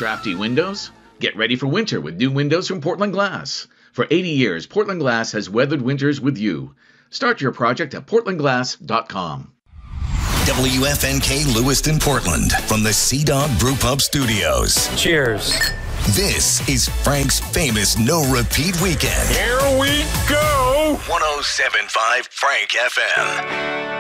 Drafty windows? Get ready for winter with new windows from Portland Glass. For 80 years, Portland Glass has weathered winters with you. Start your project at portlandglass.com. WFNK Lewiston, Portland, from the Sea Dog Brew Pub Studios. Cheers. This is Frank's famous no-repeat weekend. Here we go. 107.5 Frank FM.